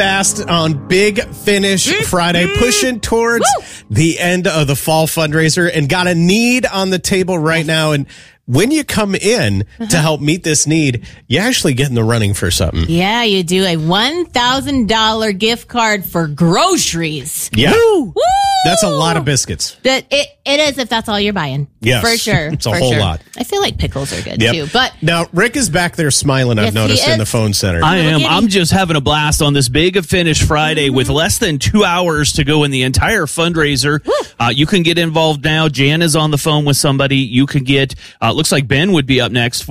fast on Big Finish Friday, pushing towards the end of the fall fundraiser, and got a need on the table right now. And when you come in to help meet this need, you actually get in the running for something. Yeah, you do. A $1,000 gift card for groceries. Yeah. Woo! That's a lot of biscuits. It is if that's all you're buying. Yes. For sure. It's a whole lot. I feel like pickles are good too. But now, Rick is back there smiling, I've noticed, in the phone center. I am. I'm just having a blast on this Big Finish Friday with less than 2 hours to go in the entire fundraiser. You can get involved now. Jan is on the phone with somebody. You can get, looks like Ben would be up next,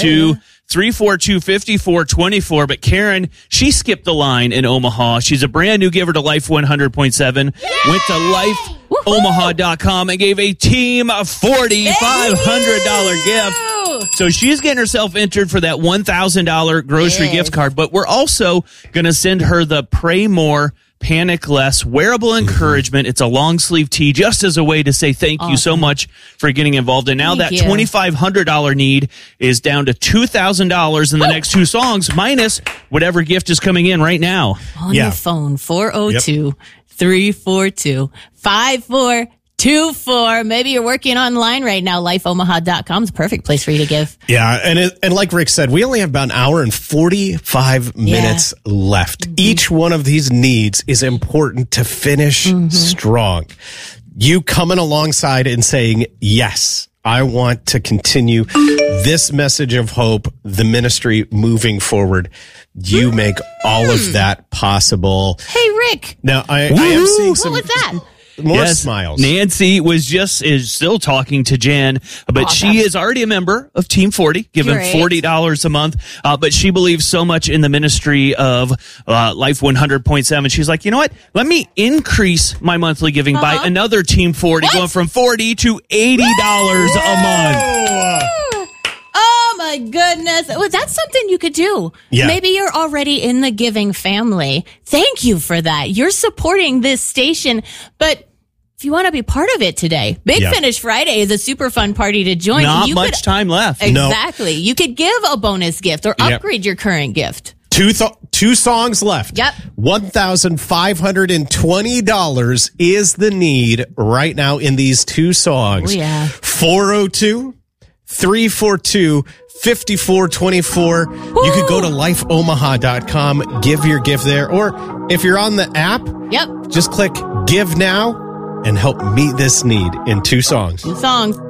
402-342-5424. But Karen, she skipped the line in Omaha. She's a brand new giver to Life 100.7. Went to lifeomaha.com and gave a team a $4,500 gift. So she's getting herself entered for that $1,000 grocery gift card. But we're also going to send her the Pray More, Panic Less wearable encouragement. It's a long sleeve tee, just as a way to say thank you so much for getting involved. And now that $2,500 need is down to $2,000 in the next two songs, minus whatever gift is coming in right now. On your phone, 402-342-5424. Maybe you're working online right now. LifeOmaha.com is a perfect place for you to give. Yeah, and like Rick said, we only have about an hour and 45 minutes left. Each one of these needs is important to finish strong. You coming alongside and saying, yes, I want to continue this message of hope, the ministry moving forward. You make all of that possible. Hey, Rick. Now, I am seeing some... What was that? More smiles. Nancy is still talking to Jan, but she is already a member of Team 40, giving $40 a month. But she believes so much in the ministry of Life 100.7. She's like, you know what? Let me increase my monthly giving by another Team 40, going from $40 to $80 a month. Oh my goodness. Well, that's something you could do. Yeah. Maybe you're already in the giving family. Thank you for that. You're supporting this station, but if you want to be part of it today, Big Finish Friday is a super fun party to join. Not much time left. Exactly. You could give a bonus gift or upgrade your current gift. Two songs left. Yep. $1,520 is the need right now in these two songs. Oh, yeah. 402-342-5424. You could go to lifeomaha.com, give your gift there. Or if you're on the app, just click Give Now and help meet this need in two songs. Two songs.